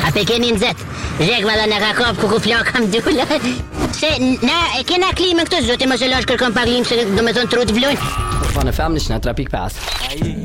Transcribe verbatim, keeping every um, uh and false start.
A pe keni nxet. Zhek valla na ka kap ku ku flak kam dula. Se na e kena klimën këtë zoti mos e lash kërkon pa klim se do me thon trut vlojnë. Van e femnishna tre pikë pesë.